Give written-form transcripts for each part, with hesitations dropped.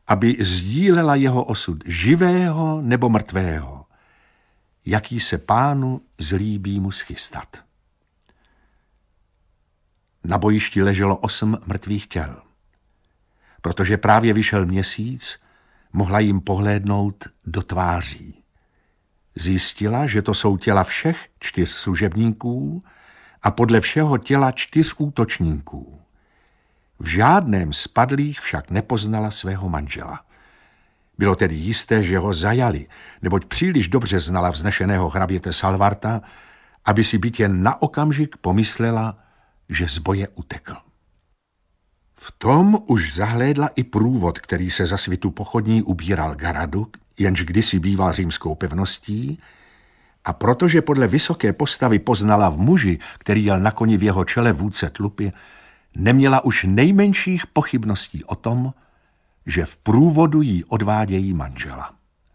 aby sdílela jeho osud živého nebo mrtvého, jaký se pánu zlíbí mu schystat. Na bojišti leželo 8 mrtvých těl. Protože právě vyšel měsíc, mohla jim pohlédnout do tváří. Zjistila, že to jsou těla všech 4 služebníků a podle všeho těla 4 útočníků. V žádném z padlých však nepoznala svého manžela. Bylo tedy jisté, že ho zajali, neboť příliš dobře znala vznešeného hraběte Salvarta, aby si byť jen na okamžik pomyslela, že z boje utekl. V tom už zahlédla i průvod, který se za svitu pochodní ubíral k hradu, jenž kdysi býval římskou pevností, a protože podle vysoké postavy poznala v muži, který jel na koni v jeho čele vůdce tlupy, neměla už nejmenších pochybností o tom, že v průvodu jí odvádějí manžela.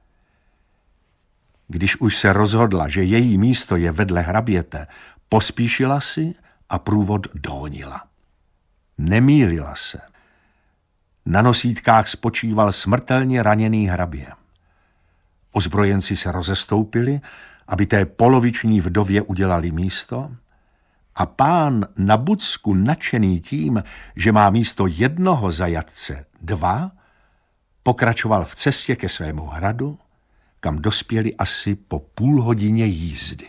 Když už se rozhodla, že její místo je vedle hraběte, pospíšila si a průvod dohonila. Nemýlila se. Na nosítkách spočíval smrtelně raněný hrabě. Ozbrojenci se rozestoupili, aby té poloviční vdově udělali místo, a pán na Bucku, nadšený tím, že má místo jednoho zajatce 2, pokračoval v cestě ke svému hradu, kam dospěli asi po půl hodině jízdy.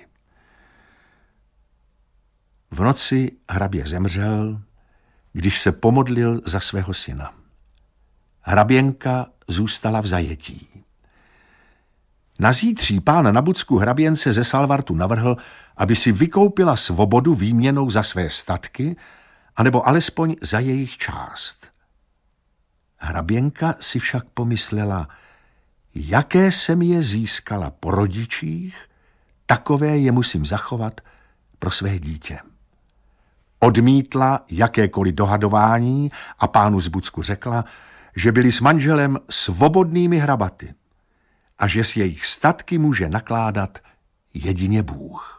V noci hrabě zemřel, když se pomodlil za svého syna. Hraběnka zůstala v zajetí. Na zítří pán na Bucku hraběnce ze Salvartu navrhl, aby si vykoupila svobodu výměnou za své statky, anebo alespoň za jejich část. Hraběnka si však pomyslela, jaké jsem je získala po rodičích, takové je musím zachovat pro své dítě. Odmítla jakékoliv dohadování a pánu z Bucku řekla, že byli s manželem svobodnými hrabaty a že s jejich statky může nakládat jedině Bůh.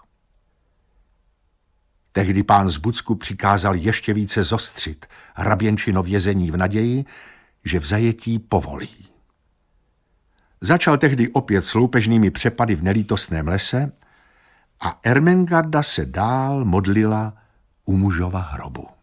Tehdy pán z Bucku přikázal ještě více zostřit hraběnčino vězení v naději, že v zajetí povolí. Začal tehdy opět s loupežnými přepady v nelítostném lese a Ermengarda se dál modlila u mužova hrobu.